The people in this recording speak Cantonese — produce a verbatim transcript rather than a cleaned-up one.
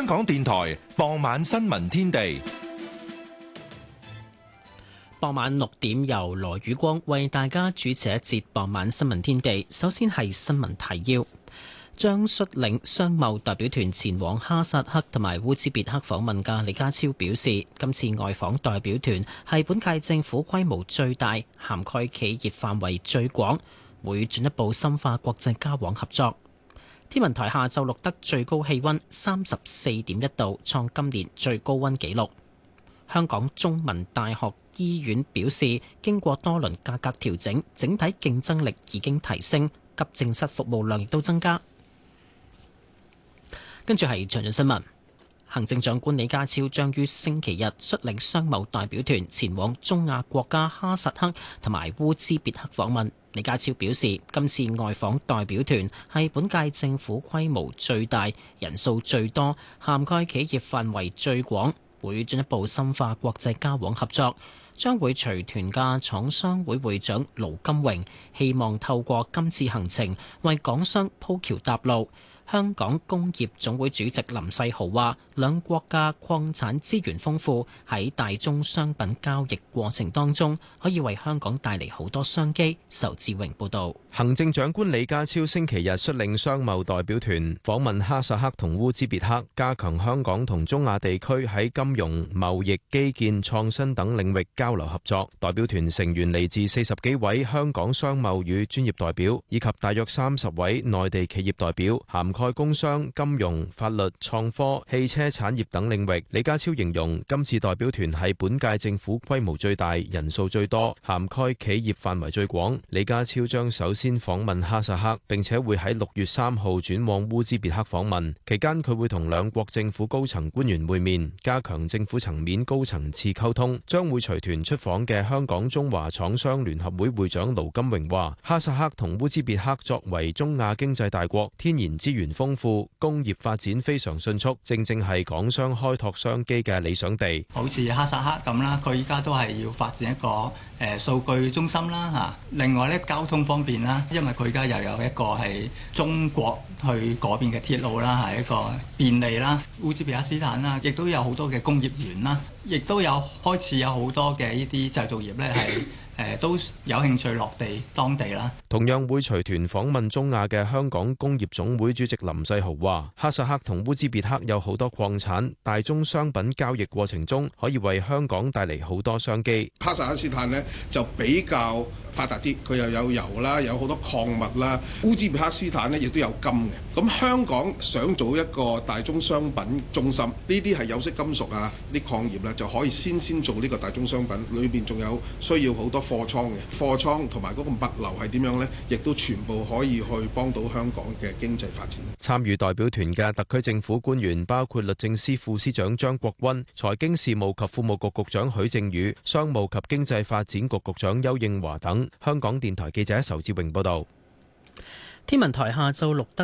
港電台傍晚新聞天地。 傍晚六點由羅宇光為大家主持一節傍晚新聞天地。首先係新聞提要。將率領商貿代表團前往哈薩克同埋烏茲別克訪問嘅李家超表示，今次外訪代表團係本屆政府規模最大、涵蓋企業範圍最廣，會進一步深化國際交往合作。天文台下晝錄得最高氣溫三十四點一度，創今年最高溫紀錄。香港中文大學醫院表示，經過多輪價格調整，整體競爭力已經提升，急症室服務量亦都增加。跟住係詳盡新聞。行政長官李家超將於星期日率領商貿代表團前往中亞國家哈薩克同埋烏茲別克訪問。李家超表示，今次外訪代表團係本屆政府規模最大、人數最多、涵蓋企業範圍最廣，會進一步深化國際交往合作。將會隨團嘅廠商會會長盧金榮希望透過今次行程為港商鋪橋搭路。香港工業總會主席林世豪話，兩國嘅礦產資源豐富，喺大宗商品交易過程當中，可以為香港帶嚟好多商機。仇志榮報導。 行政長官李家超星期日率領商貿代表團訪問哈薩克同烏茲別克，加強香港同中亞地區喺金融、貿易、基建、創新等領域交流合作。代表團成員嚟自四十幾位香港商貿與專業代表，以及大約三十位內地企業代表，涵蓋工商、金融、法律、創科、汽車產業等領域。李家超形容今次代表團係本屆政府規模最大、人數最多、涵蓋企業範圍最廣。李家超將首先訪問哈薩克，並且會喺六月三號轉往烏茲別克訪問。期間佢會同兩國政府高層官員會面，加強政府層面高層次溝通。將會隨團出訪嘅香港中華廠商聯合會會長盧金榮話，哈薩克同烏茲別克作為中亞經濟大國，天然資源豐富，工業發展非常迅速，正正係港商開拓商機嘅理想地。 好似哈薩克咁啦，佢依家都係要發展一個誒數據中心啦嚇。另外咧，交通方面啦，因為佢而家又有一個係中國去嗰邊嘅鐵路啦，係一個便利啦。烏茲別克斯坦啦，亦都有好多嘅工業園啦，亦都有開始有好多嘅呢啲製造業咧係。誒都有興趣落地當地啦。 同樣會隨團訪問中亞嘅香港工業總會主席林世豪話，哈薩克同烏茲別克有好多礦產，大宗商品交易過程中可以為香港帶嚟好多商機。 哈薩克斯坦呢就比較發達啲，佢又有油啦，有好多礦物啦。烏茲別克斯坦呢亦都有金嘅。咁香港想做一個大宗商品中心，呢啲係有色金屬啊，啲礦業咧就可以先先做呢個大宗商品，裏邊仲有需要好多貨倉嘅貨倉同埋嗰個物流係點樣呢？亦都全部可以去幫到香港嘅經濟發展。 參與代表團嘅特區政府官員包括律政司副司長張國鈞、財經事務及庫務局局長許正宇、商務及經濟發展局局長邱應華等。香港電台記者仇志榮報導。 天文台下晝錄得